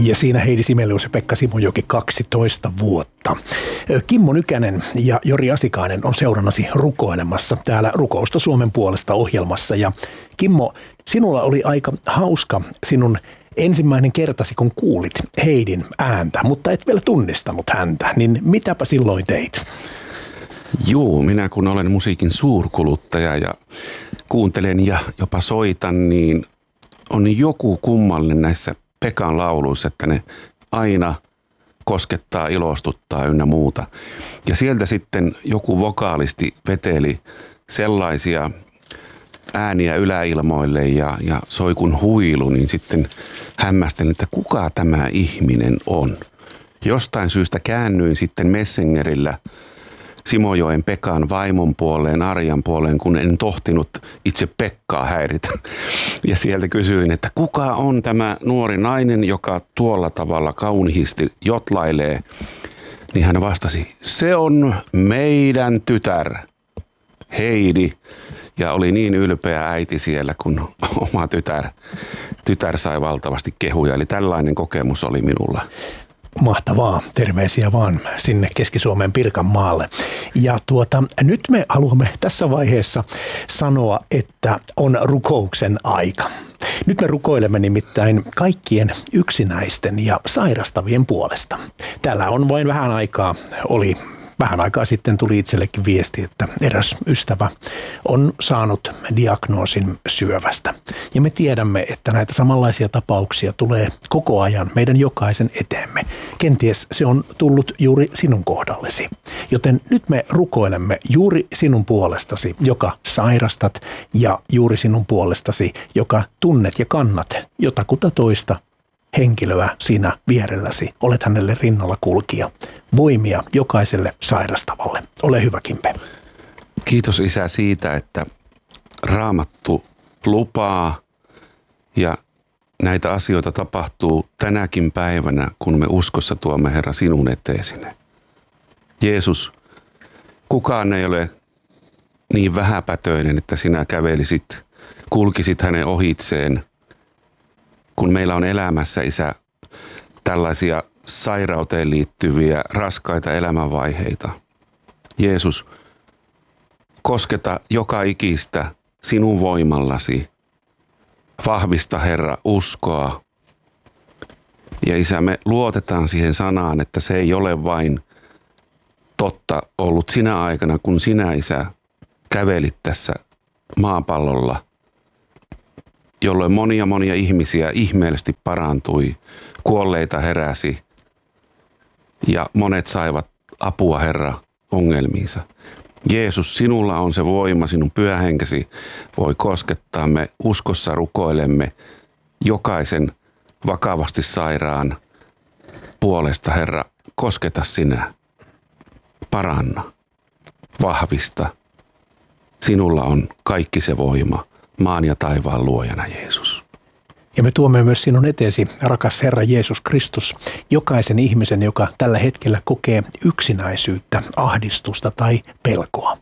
Ja siinä Heidi Sibelius ja Pekka Simojoki 12 vuotta. Kimmo Nykänen ja Jori Asikainen on seurannasi rukoilemassa täällä Rukousta Suomen puolesta -ohjelmassa. Ja Kimmo, sinulla oli aika hauska sinun ensimmäinen kertasi, kun kuulit Heidin ääntä, mutta et vielä tunnistanut häntä, niin mitäpä silloin teit? Juu, minä kun olen musiikin suurkuluttaja ja kuuntelen ja jopa soitan, niin on joku kummallinen näissä Pekan lauluissa, että ne aina koskettaa, ilostuttaa ynnä muuta. Ja sieltä sitten joku vokaalisti veteli sellaisia ääniä yläilmoille ja soi kun huilu, niin sitten hämmästelin, että kuka tämä ihminen on. Jostain syystä käännyin sitten Messengerillä Simojoen Pekan vaimon puoleen, Arjan puoleen, kun en tohtinut itse Pekkaa häiritä. Ja sieltä kysyin, että kuka on tämä nuori nainen, joka tuolla tavalla kauniisti jotlailee. Niin hän vastasi, se on meidän tytär, Heidi. Ja oli niin ylpeä äiti siellä, kun oma tytär sai valtavasti kehuja. Eli tällainen kokemus oli minulla. Mahtavaa. Terveisiä vaan sinne Keski-Suomen Pirkanmaalle. Ja nyt me haluamme tässä vaiheessa sanoa, että on rukouksen aika. Nyt me rukoilemme nimittäin kaikkien yksinäisten ja sairastavien puolesta. Täällä on vain vähän aikaa sitten tuli itsellekin viesti, että eräs ystävä on saanut diagnoosin syövästä. Ja me tiedämme, että näitä samanlaisia tapauksia tulee koko ajan meidän jokaisen eteemme. Kenties se on tullut juuri sinun kohdallesi. Joten nyt me rukoilemme juuri sinun puolestasi, joka sairastat, ja juuri sinun puolestasi, joka tunnet ja kannat jotakuta toista henkilöä siinä vierelläsi. Olet hänelle rinnalla kulkija. Voimia jokaiselle sairastavalle. Ole hyvä, Kimpe. Kiitos Isä siitä, että Raamattu lupaa ja näitä asioita tapahtuu tänäkin päivänä, kun me uskossa tuomme Herra sinun eteesi. Jeesus, kukaan ei ole niin vähäpätöinen, että sinä kulkisit hänen ohitseen. Kun meillä on elämässä, Isä, tällaisia sairauteen liittyviä raskaita elämänvaiheita. Jeesus, kosketa joka ikistä sinun voimallasi. Vahvista, Herra, uskoa. Ja Isä, me luotetaan siihen sanaan, että se ei ole vain totta ollut sinä aikana, kun sinä, Isä, kävelit tässä maapallolla, jolloin monia ihmisiä ihmeellisesti parantui, kuolleita heräsi ja monet saivat apua, Herra, ongelmiinsa. Jeesus, sinulla on se voima, sinun Pyhä Henkesi voi koskettaa. Me uskossa rukoilemme jokaisen vakavasti sairaan puolesta, Herra, kosketa sinä, paranna, vahvista. Sinulla on kaikki se voima. Maan ja taivaan luojana, Jeesus. Ja me tuomme myös sinun eteesi, rakas Herra Jeesus Kristus, jokaisen ihmisen, joka tällä hetkellä kokee yksinäisyyttä, ahdistusta tai pelkoa.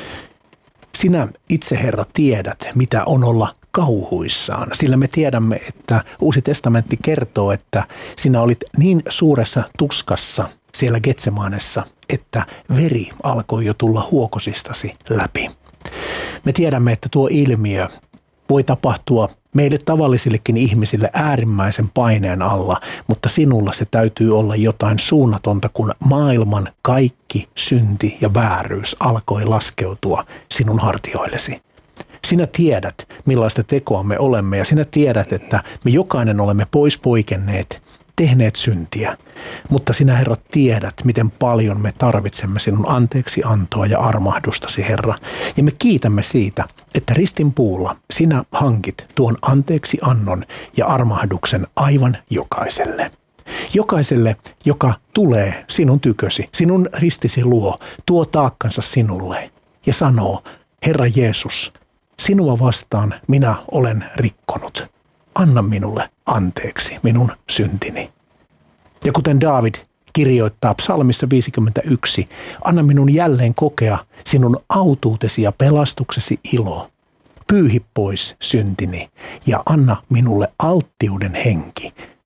Sinä itse, Herra, tiedät, mitä on olla kauhuissaan, sillä me tiedämme, että Uusi testamentti kertoo, että sinä olit niin suuressa tuskassa siellä Getsemanessa, että veri alkoi jo tulla huokosistasi läpi. Me tiedämme, että tuo ilmiö voi tapahtua meille tavallisillekin ihmisille äärimmäisen paineen alla, mutta sinulla se täytyy olla jotain suunnatonta, kun maailman kaikki synti ja vääryys alkoi laskeutua sinun hartioillesi. Sinä tiedät, millaista tekoa me olemme, ja sinä tiedät, että me jokainen olemme pois poikenneet, tehneet syntiä, mutta sinä, Herra, tiedät, miten paljon me tarvitsemme sinun anteeksiantoa ja armahdustasi, Herra. Ja me kiitämme siitä, että ristin puulla sinä hankit tuon anteeksiannon ja armahduksen aivan jokaiselle. Jokaiselle, joka tulee sinun tykösi, sinun ristisi luo, tuo taakkansa sinulle ja sanoo, Herra Jeesus, sinua vastaan minä olen rikkonut. Anna minulle anteeksi minun syntini. Ja kuten Daavid kirjoittaa psalmissa 51, anna minun jälleen kokea sinun autuutesi ja pelastuksesi ilo. Pyyhi pois syntini ja anna minulle alttiuden henki.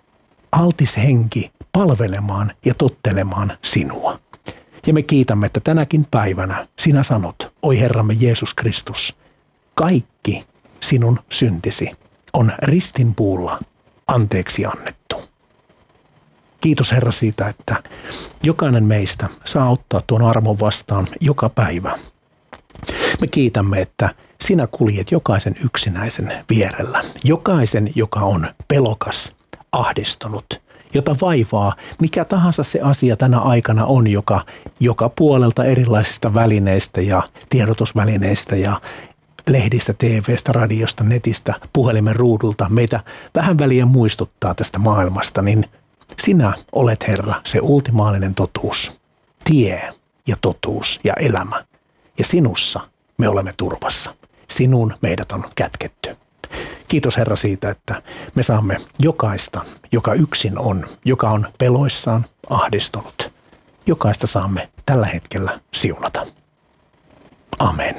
altis henki palvelemaan ja tottelemaan sinua. Ja me kiitämme, että tänäkin päivänä sinä sanot, oi Herramme Jeesus Kristus, kaikki sinun syntisi on ristinpuulla anteeksi annettu. Kiitos Herra siitä, että jokainen meistä saa ottaa tuon armon vastaan joka päivä. Me kiitämme, että sinä kuljet jokaisen yksinäisen vierellä, jokaisen, joka on pelokas, ahdistunut, jota vaivaa mikä tahansa se asia tänä aikana on, joka puolelta erilaisista välineistä ja tiedotusvälineistä ja lehdistä, TV:stä, radiosta, netistä, puhelimen ruudulta meitä vähän väliä muistuttaa tästä maailmasta, niin sinä olet, Herra, se ultimaalinen totuus, tie ja totuus ja elämä. Ja sinussa me olemme turvassa. Sinuun meidät on kätketty. Kiitos Herra siitä, että me saamme jokaista, joka yksin on, joka on peloissaan ahdistunut. Jokaista saamme tällä hetkellä siunata. Amen.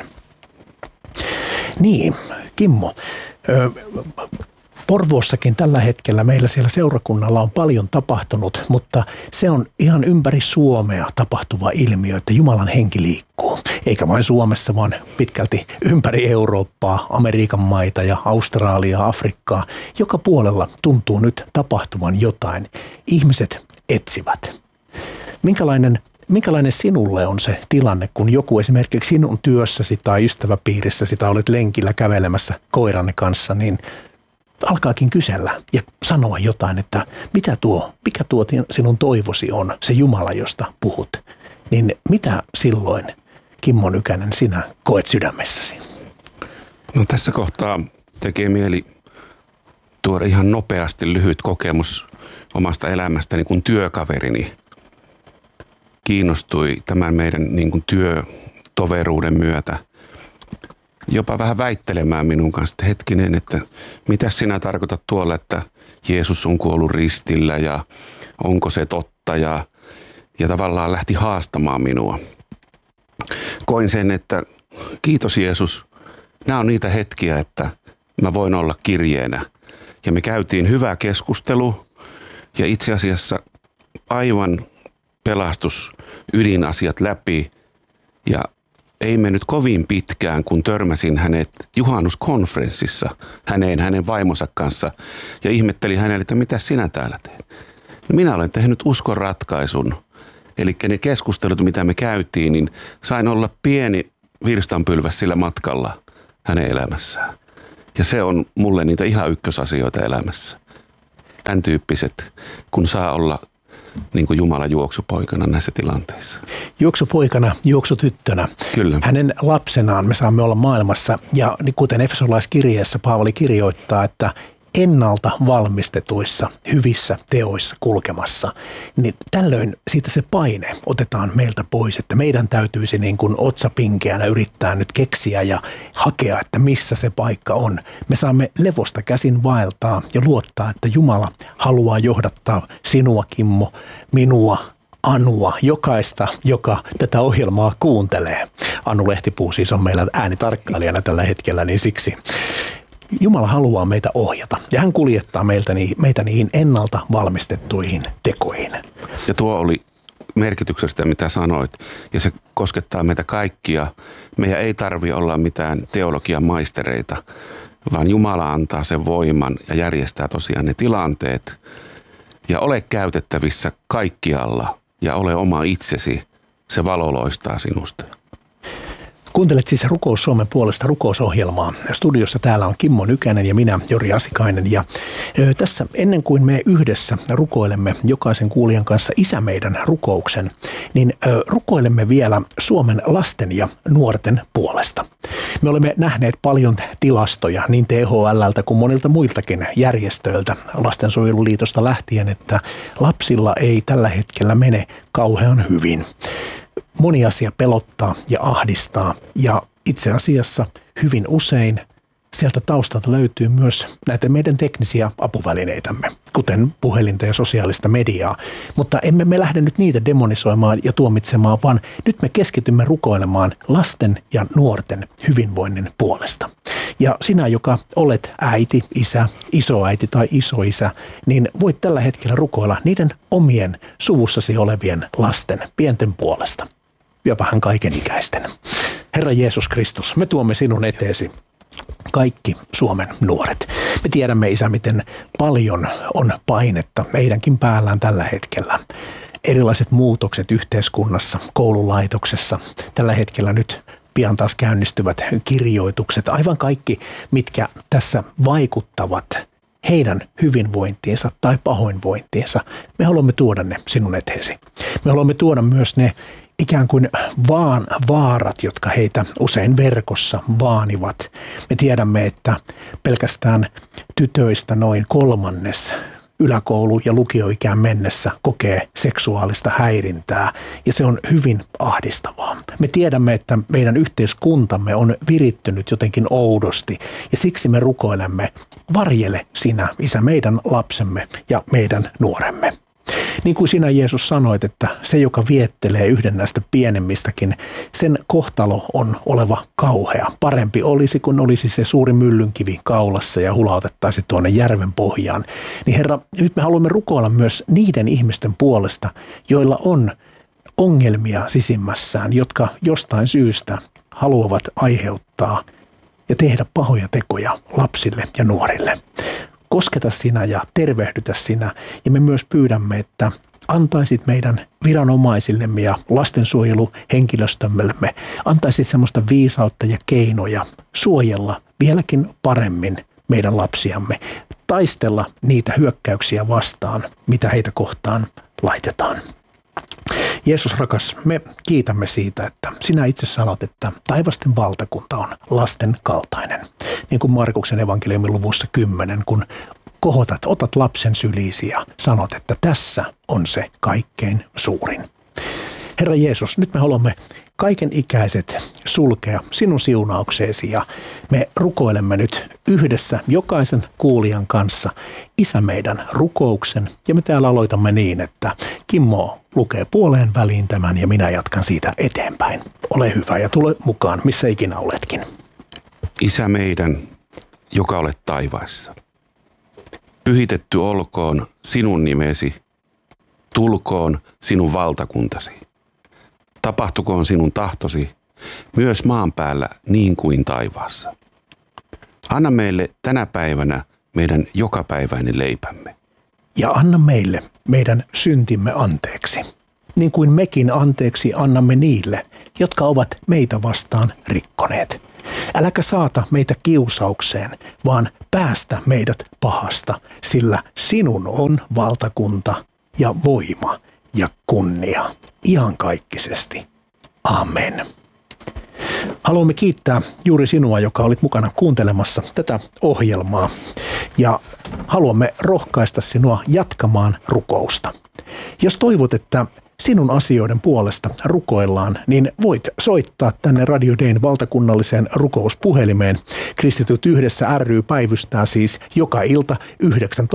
Niin, Kimmo, Porvoossakin tällä hetkellä meillä siellä seurakunnalla on paljon tapahtunut, mutta se on ihan ympäri Suomea tapahtuva ilmiö, että Jumalan henki liikkuu. Eikä vain Suomessa, vaan pitkälti ympäri Eurooppaa, Amerikan maita ja Australiaa, Afrikkaa. Joka puolella tuntuu nyt tapahtuvan jotain. Ihmiset etsivät. Minkälainen sinulle on se tilanne, kun joku esimerkiksi sinun työssäsi tai ystäväpiirissäsi tai olet lenkillä kävelemässä koiranne kanssa, niin alkaakin kysellä ja sanoa jotain, että mikä tuo sinun toivosi on, se Jumala, josta puhut. Niin mitä silloin, Kimmo Nykänen, sinä koet sydämessäsi? No tässä kohtaa tekee mieli tuoda ihan nopeasti lyhyt kokemus omasta elämästäni, kun työkaverini kiinnostui tämän meidän niin kuin työtoveruuden myötä jopa vähän väittelemään minun kanssa, että hetkinen, että mitä sinä tarkoitat tuolla, että Jeesus on kuollut ristillä ja onko se totta ja tavallaan lähti haastamaan minua. Koin sen, että kiitos Jeesus, nämä on niitä hetkiä, että mä voin olla kirjeenä. Ja me käytiin hyvä keskustelu ja itse asiassa aivan ydinasiat läpi ja ei mennyt kovin pitkään, kun törmäsin hänet juhannuskonferenssissa hänen vaimonsa kanssa ja ihmettelin hänelle, että mitä sinä täällä teet. No minä olen tehnyt uskon ratkaisun. Eli ne keskustelut, mitä me käytiin, niin sain olla pieni virstanpylväs sillä matkalla hänen elämässään. Ja se on mulle niitä ihan ykkösasioita elämässä. Tämän tyyppiset, kun saa olla niin kuin Jumalan juoksupoikana näissä tilanteissa. Juoksupoikana, juoksutyttönä. Kyllä. Hänen lapsenaan me saamme olla maailmassa. Ja kuten Efesolaiskirjeessä Paavali kirjoittaa, että ennalta valmistetuissa hyvissä teoissa kulkemassa, niin tällöin siitä se paine otetaan meiltä pois, että meidän täytyisi niin kuin otsapinkeänä yrittää nyt keksiä ja hakea, että missä se paikka on. Me saamme levosta käsin vaeltaa ja luottaa, että Jumala haluaa johdattaa sinua, Kimmo, minua, Anua, jokaista, joka tätä ohjelmaa kuuntelee. Anu Lehtipuu siis on meillä äänitarkkailijana tällä hetkellä, niin siksi Jumala haluaa meitä ohjata ja hän kuljettaa meitä niihin ennalta valmistettuihin tekoihin. Ja tuo oli merkityksestä, mitä sanoit, ja se koskettaa meitä kaikkia. Meidän ei tarvitse olla mitään teologian maistereita, vaan Jumala antaa sen voiman ja järjestää tosiaan ne tilanteet. Ja ole käytettävissä kaikkialla ja ole oma itsesi, se valo loistaa sinusta. Kuuntelet siis Rukous Suomen puolesta rukousohjelmaa. Studiossa täällä on Kimmo Nykänen ja minä, Jori Asikainen. Ja tässä ennen kuin me yhdessä rukoilemme jokaisen kuulijan kanssa Isä meidän rukouksen, niin rukoilemme vielä Suomen lasten ja nuorten puolesta. Me olemme nähneet paljon tilastoja niin THL:ltä kuin monilta muiltakin järjestöiltä, Lastensuojeluliitosta lähtien, että lapsilla ei tällä hetkellä mene kauhean hyvin. Moni asia pelottaa ja ahdistaa ja itse asiassa hyvin usein sieltä taustalta löytyy myös näitä meidän teknisiä apuvälineitämme. kuten puhelinta ja sosiaalista mediaa. Mutta emme me lähde nyt niitä demonisoimaan ja tuomitsemaan, vaan nyt me keskitymme rukoilemaan lasten ja nuorten hyvinvoinnin puolesta. Ja sinä, joka olet äiti, isä, isoäiti tai isoisä, niin voit tällä hetkellä rukoilla niiden omien suvussasi olevien lasten, pienten puolesta. Ja vähän kaikenikäisten. Herra Jeesus Kristus, me tuomme sinun eteesi kaikki Suomen nuoret. Me tiedämme, Isä, miten paljon on painetta meidänkin päällään tällä hetkellä. Erilaiset muutokset yhteiskunnassa, koululaitoksessa, tällä hetkellä nyt pian taas käynnistyvät kirjoitukset, aivan kaikki, mitkä tässä vaikuttavat heidän hyvinvointiinsa tai pahoinvointiinsa. Me haluamme tuoda ne sinun eteesi. Me haluamme tuoda myös ne ikään kuin vaarat, jotka heitä usein verkossa vaanivat. Me tiedämme, että pelkästään tytöistä noin 1/3 yläkoulu- ja lukioikään mennessä kokee seksuaalista häirintää, ja se on hyvin ahdistavaa. Me tiedämme, että meidän yhteiskuntamme on virittynyt jotenkin oudosti, ja siksi me rukoilemme, varjele sinä, Isä, meidän lapsemme ja meidän nuoremme. Niin kuin sinä, Jeesus, sanoit, että se, joka viettelee yhden näistä pienemmistäkin, sen kohtalo on oleva kauhea. Parempi olisi, kun olisi se suuri myllynkivi kaulassa ja hulautettaisiin tuonne järven pohjaan. Niin Herra, nyt me haluamme rukoilla myös niiden ihmisten puolesta, joilla on ongelmia sisimmässään, jotka jostain syystä haluavat aiheuttaa ja tehdä pahoja tekoja lapsille ja nuorille. Kosketa sinä ja tervehdytä sinä, ja me myös pyydämme, että antaisit meidän viranomaisillemme ja lastensuojeluhenkilöstömme, antaisit semmoista viisautta ja keinoja suojella vieläkin paremmin meidän lapsiamme, taistella niitä hyökkäyksiä vastaan, mitä heitä kohtaan laitetaan. Jeesus rakas, me kiitämme siitä, että sinä itse sanot, että taivasten valtakunta on lasten kaltainen. Niin kuin Markuksen evankeliumin luvussa 10, kun otat lapsen syliisi ja sanot, että tässä on se kaikkein suurin. Herra Jeesus, nyt me haluamme kaiken ikäiset sulkea sinun siunaukseesi ja me rukoilemme nyt yhdessä jokaisen kuulijan kanssa Isä meidän rukouksen ja me täällä aloitamme niin, että Kimmo lukee puoleen väliin tämän ja minä jatkan siitä eteenpäin. Ole hyvä ja tule mukaan, missä ikinä oletkin. Isä meidän, joka olet taivaissa. Pyhitetty olkoon sinun nimesi, tulkoon sinun valtakuntasi. Tapahtukoon sinun tahtosi myös maan päällä niin kuin taivaassa. Anna meille tänä päivänä meidän jokapäiväinen leipämme. Ja anna meille meidän syntimme anteeksi, niin kuin mekin anteeksi annamme niille, jotka ovat meitä vastaan rikkoneet. Äläkä saata meitä kiusaukseen, vaan päästä meidät pahasta, sillä sinun on valtakunta ja voima ja kunnia iankaikkisesti. Amen. Haluamme kiittää juuri sinua, joka olit mukana kuuntelemassa tätä ohjelmaa, ja haluamme rohkaista sinua jatkamaan rukousta. Jos toivot, että sinun asioiden puolesta rukoillaan, niin voit soittaa tänne Radio Dayn valtakunnalliseen rukouspuhelimeen. Kristityt yhdessä ry päivystää siis joka ilta 19-23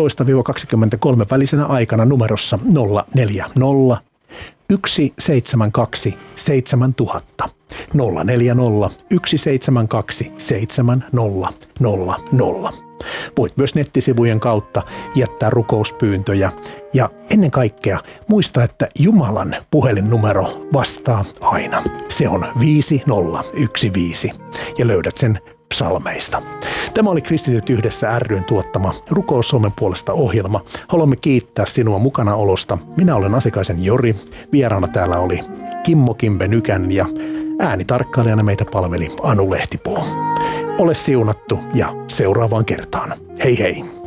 välisenä aikana numerossa 040 172 7000. 040 172 7000. Voit myös nettisivujen kautta jättää rukouspyyntöjä ja ennen kaikkea muista, että Jumalan puhelinnumero vastaa aina. Se on 5015 ja löydät sen psalmeista. Tämä oli Kristityt yhdessä ry:n tuottama Rukous Suomen puolesta -ohjelma. Haluamme kiittää sinua mukanaolosta. Minä olen Asikaisen Jori. Vieraana täällä oli Kimmo Kimbe Nykänen ja äänitarkkailijana meitä palveli Anu Lehtipuu. Ole siunattu ja seuraavaan kertaan. Hei hei!